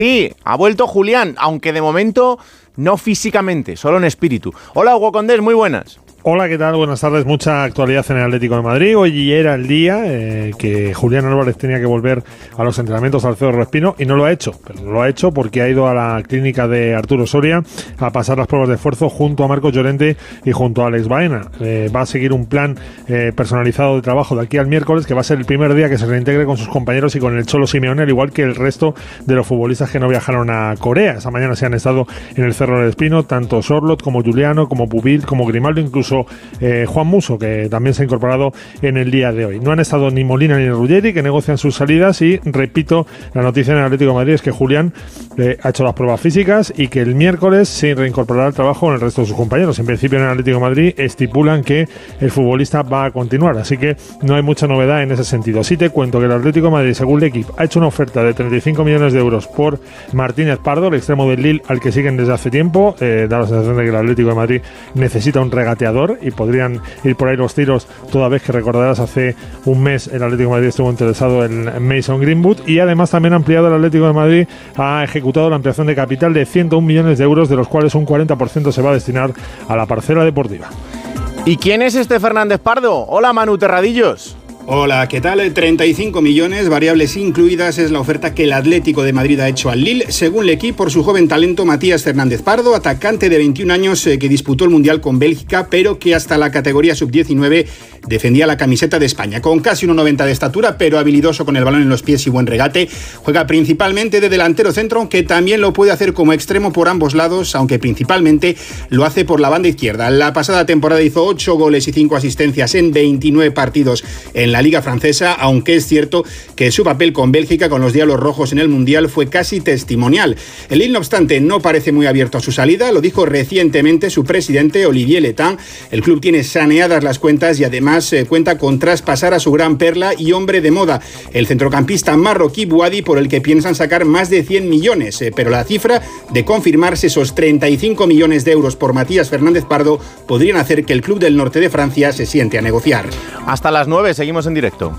Sí, ha vuelto Julián, aunque de momento no físicamente, solo en espíritu. Hola, Hugo Condés, muy buenas. Hola, ¿qué tal? Buenas tardes. Mucha actualidad en el Atlético de Madrid. Hoy era el día que Julián Álvarez tenía que volver a los entrenamientos al Cerro Espino y no lo ha hecho. Pero no lo ha hecho porque ha ido a la clínica de Arturo Soria a pasar las pruebas de esfuerzo junto a Marcos Llorente y junto a Alex Baena. Va a seguir un plan personalizado de trabajo de aquí al miércoles, que va a ser el primer día que se reintegre con sus compañeros y con el Cholo Simeone, al igual que el resto de los futbolistas que no viajaron a Corea. Esa mañana se han estado en el Cerro del Espino, tanto Sorlot como Juliano, como Pubil, como Grimaldo, incluso Juan Musso, que también se ha incorporado en el día de hoy. No han estado ni Molina ni Ruggeri, que negocian sus salidas, y repito, la noticia en el Atlético de Madrid es que Julián ha hecho las pruebas físicas y que el miércoles se reincorporará al trabajo con el resto de sus compañeros. En principio en el Atlético de Madrid estipulan que el futbolista va a continuar, así que no hay mucha novedad en ese sentido. Sí te cuento que el Atlético de Madrid, según el equipo, ha hecho una oferta de 35 millones de euros por Martínez Pardo, el extremo del Lille, al que siguen desde hace tiempo. Da la sensación de que el Atlético de Madrid necesita un regateador y podrían ir por ahí los tiros, toda vez que recordarás hace un mes el Atlético de Madrid estuvo interesado en Mason Greenwood. Y además también ha ampliado el Atlético de Madrid, ha ejecutado la ampliación de capital de 101 millones de euros, de los cuales un 40% se va a destinar a la parcela deportiva. ¿Y quién es este Fernández Pardo? Hola, Manu Terradillos. Hola, ¿qué tal? 35 millones, variables incluidas, es la oferta que el Atlético de Madrid ha hecho al Lille, según el equipo, por su joven talento Matías Fernández Pardo, atacante de 21 años que disputó el Mundial con Bélgica, pero que hasta la categoría sub-19 defendía la camiseta de España. Con casi 1,90 de estatura, pero habilidoso con el balón en los pies y buen regate, juega principalmente de delantero centro, aunque también lo puede hacer como extremo por ambos lados, aunque principalmente lo hace por la banda izquierda. La pasada temporada hizo 8 goles y 5 asistencias en 29 partidos en la Liga Francesa, aunque es cierto que su papel con Bélgica, con los Diablos Rojos en el Mundial, fue casi testimonial. El Lille, no obstante, no parece muy abierto a su salida, lo dijo recientemente su presidente Olivier Letain. El club tiene saneadas las cuentas y además cuenta con traspasar a su gran perla y hombre de moda, el centrocampista marroquí Bouhaddi, por el que piensan sacar más de 100 millones, pero la cifra de confirmarse esos 35 millones de euros por Matías Fernández Pardo podrían hacer que el club del norte de Francia se siente a negociar. Hasta las 9, seguimos en directo.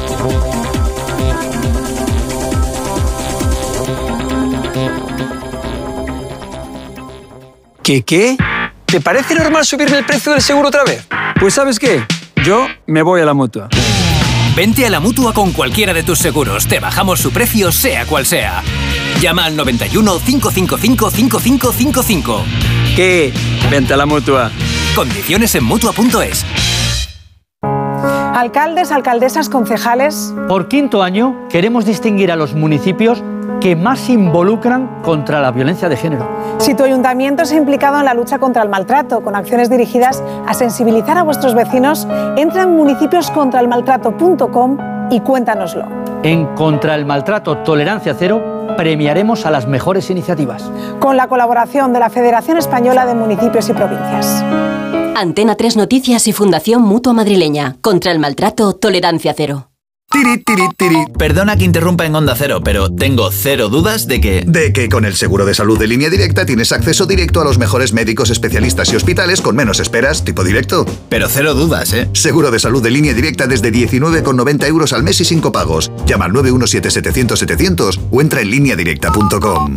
¿Qué? ¿Te parece normal subirme el precio del seguro otra vez? Pues ¿sabes qué? Yo me voy a la Mutua. Vente a la Mutua con cualquiera de tus seguros. Te bajamos su precio, sea cual sea. Llama al 91 555 5555. ¿Qué? Vente a la Mutua. Condiciones en Mutua.es. Alcaldes, alcaldesas, concejales. Por quinto año queremos distinguir a los municipios que más se involucran contra la violencia de género. Si tu ayuntamiento se ha implicado en la lucha contra el maltrato, con acciones dirigidas a sensibilizar a vuestros vecinos, entra en municipioscontraelmaltrato.com y cuéntanoslo. En Contra el Maltrato Tolerancia Cero premiaremos a las mejores iniciativas. Con la colaboración de la Federación Española de Municipios y Provincias. Antena 3 Noticias y Fundación Mutua Madrileña. Contra el maltrato, tolerancia cero. Perdona que interrumpa en Onda Cero, pero tengo cero dudas de que con el seguro de salud de Línea Directa tienes acceso directo a los mejores médicos, especialistas y hospitales con menos esperas, tipo directo. Pero cero dudas, ¿eh? Seguro de salud de Línea Directa desde 19,90 euros al mes y 5 pagos. Llama al 917-700-700 o entra en lineadirecta.com.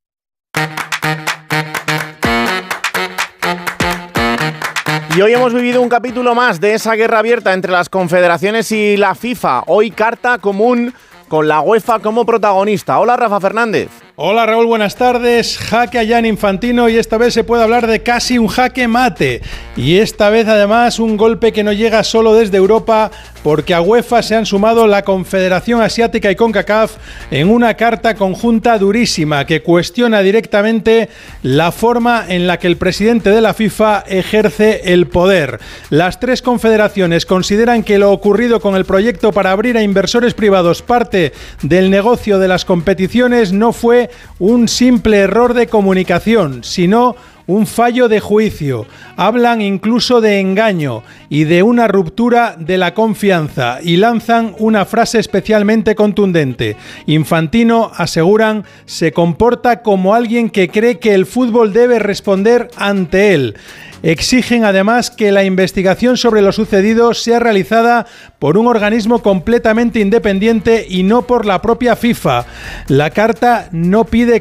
Y hoy hemos vivido un capítulo más de esa guerra abierta entre las confederaciones y la FIFA. Hoy carta común con la UEFA como protagonista. Hola, Rafa Fernández. Hola Raúl, buenas tardes. Jaque a Gianni Infantino y esta vez se puede hablar de casi un jaque mate. Y esta vez además un golpe que no llega solo desde Europa, porque a UEFA se han sumado la Confederación Asiática y CONCACAF en una carta conjunta durísima que cuestiona directamente la forma en la que el presidente de la FIFA ejerce el poder. Las tres confederaciones consideran que lo ocurrido con el proyecto para abrir a inversores privados parte del negocio de las competiciones no fue un simple error de comunicación, sino un fallo de juicio. Hablan incluso de engaño y de una ruptura de la confianza y lanzan una frase especialmente contundente. Infantino, aseguran, se comporta como alguien que cree que el fútbol debe responder ante él. Exigen además que la investigación sobre lo sucedido sea realizada por un organismo completamente independiente y no por la propia FIFA. La carta no pide